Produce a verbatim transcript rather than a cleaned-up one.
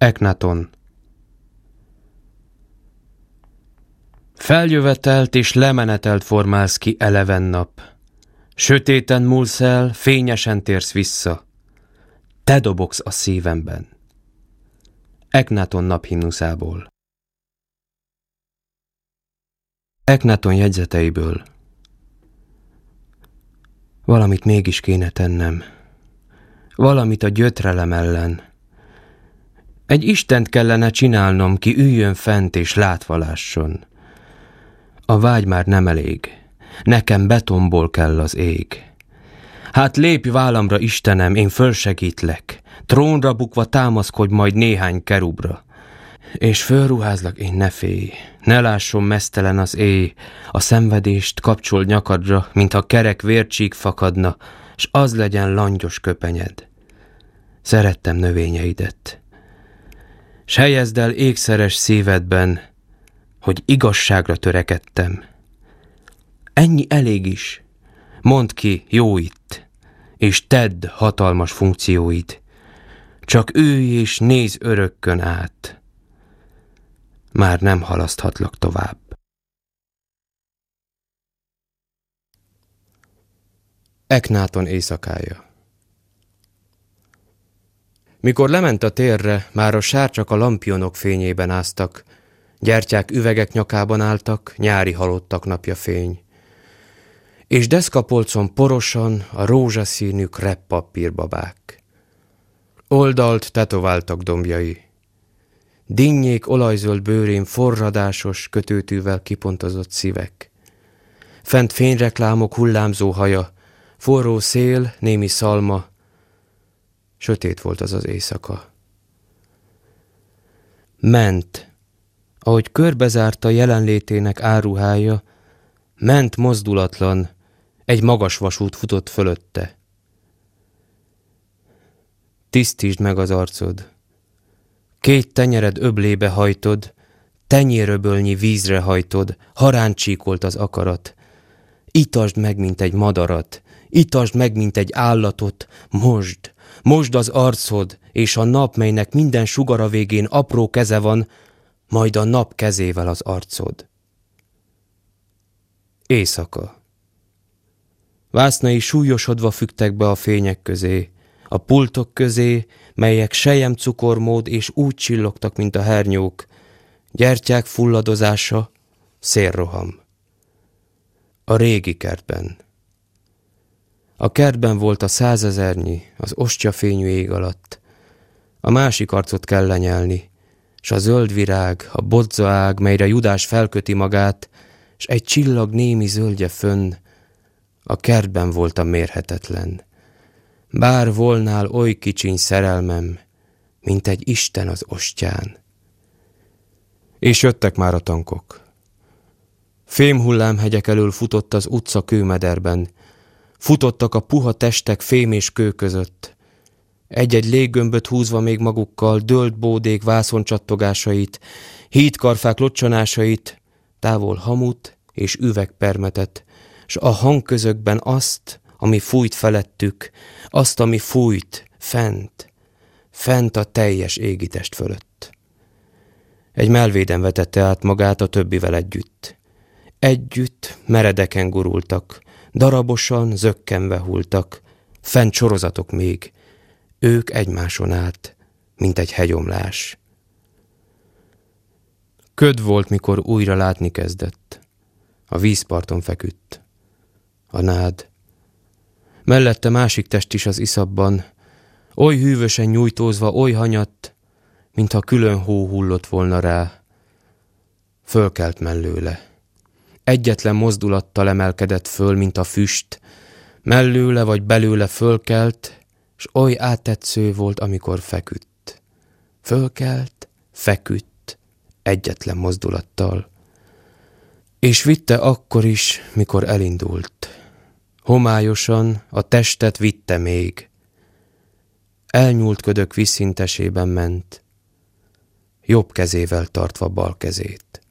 Eknaton. Feljövetelt és lemenetelt formálsz ki eleven nap. Sötéten múlsz el, fényesen térsz vissza. Te dobogsz a szívemben. Eknaton naphimnuszából. Eknaton jegyzeteiből. Valamit mégis kéne tennem. Valamit a gyötrelem ellen. Egy Istent kellene csinálnom, ki üljön fent és látva lásson. A vágy már nem elég. Nekem betonból kell az ég. Hát lépj vállamra, Istenem, én fölsegítlek. Trónra bukva támaszkodj majd néhány kerubra. És fölruházlak én, ne félj. Ne lásson meztelen az éj. A szenvedést kapcsol nyakadra, mintha kerek vércsík fakadna, s az legyen langyos köpenyed. Szerettem növényeidet. S helyezd el ékszeres szívedben, hogy igazságra törekedtem. Ennyi elég is. Mondd ki, jó itt, és tedd hatalmas funkcióid. Csak ülj és nézz örökkön át. Már nem halaszthatlak tovább. Eknaton éjszakája. Mikor lement a térre, már a sárcsak a lampionok fényében áztak, gyertyák üvegek nyakában álltak, nyári halottak napja fény. És deszkapolcon porosan a rózsaszínű krepp-papírbabák. Oldalt tetováltak dombjai. Dinnyék olajzöld bőrén forradásos, kötőtűvel kipontozott szívek. Fent fényreklámok hullámzó haja, forró szél, némi szalma. Sötét volt az az éjszaka. Ment, ahogy körbezárta jelenlétének áruhája, ment mozdulatlan, egy magas vasút futott fölötte. Tisztítsd meg az arcod. Két tenyered öblébe hajtod, tenyéröbölnyi vízre hajtod, haráncsíkolt az akarat. Itasd meg, mint egy madarat, itasd meg, mint egy állatot, mosd, mosd az arcod, és a nap, melynek minden sugara végén apró keze van, majd a nap kezével az arcod. Éjszaka. Vásznai súlyosodva függtek be a fények közé, a pultok közé, melyek sejem cukormód és úgy csillogtak, mint a hernyók, gyertyák fulladozása, szélroham. A régi kertben. A kertben volt a százezernyi, az ostyafényű ég alatt. A másik arcot kell lenyelni, s a zöld virág, a bodzaág, melyre Judás felköti magát, s egy csillag némi zöldje fönn, a kertben volt a mérhetetlen. Bár volnál oly kicsiny szerelmem, mint egy Isten az ostyán. És jöttek már a tankok. Fémhullámhegyek elől futott az utca kőmederben, futottak a puha testek fém és kő között. Egy-egy léggömböt húzva még magukkal, dölt bódék vászoncsatogásait, hídkarfák locsanásait, távol hamut és üvegpermetet, s a hangközökben azt, ami fújt felettük, azt, ami fújt fent, fent a teljes égitest fölött. Egy melvéden vetette át magát a többivel együtt. Együtt meredeken gurultak, darabosan, zökkenve hultak, fent sorozatok még, ők egymáson át, mint egy hegyomlás. Köd volt, mikor újra látni kezdett. A vízparton feküdt. A nád. Mellette másik test is az iszapban, oly hűvösen nyújtózva, oly hanyatt, mintha külön hó hullott volna rá. Fölkelt mellőle. Egyetlen mozdulattal emelkedett föl, mint a füst, mellőle vagy belőle fölkelt, s oly áttetsző volt, amikor feküdt. Fölkelt, feküdt, egyetlen mozdulattal. És vitte akkor is, mikor elindult. Homályosan a testet vitte még. Elnyúlt ködök vízszintesében ment, jobb kezével tartva bal kezét.